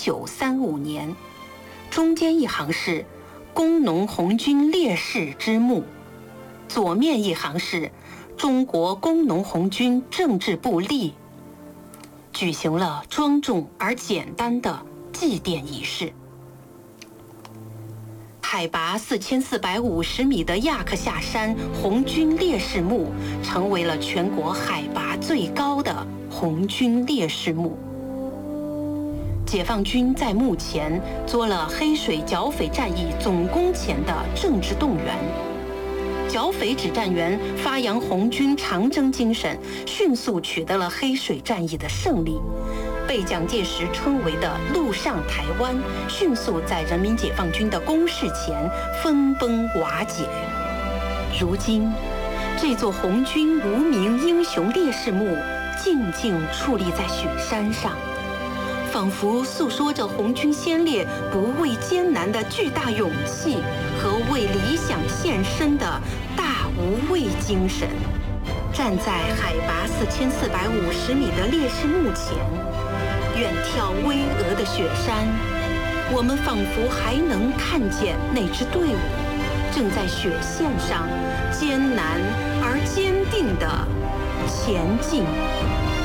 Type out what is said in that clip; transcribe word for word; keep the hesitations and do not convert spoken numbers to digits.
九三五年，中间一行是工农红军烈士之墓，左面一行是中国工农红军政治部立，举行了庄重而简单的祭奠仪式。海拔四千四百五十米的亚克夏山红军烈士墓成为了全国海拔最高的红军烈士墓。解放军在墓前做了黑水剿匪战役总攻前的政治动员，剿匪指战员发扬红军长征精神，迅速取得了黑水战役的胜利，被蒋介石称为的陆上台湾迅速在人民解放军的攻势前分崩瓦解。如今，这座红军无名英雄烈士墓静静矗立在雪山上，仿佛诉说着红军先烈不畏艰难的巨大勇气和为理想献身的大无畏精神。站在海拔四千四百五十米的烈士墓前，远眺巍峨的雪山，我们仿佛还能看见那支队伍正在雪线上艰难而坚定地前进。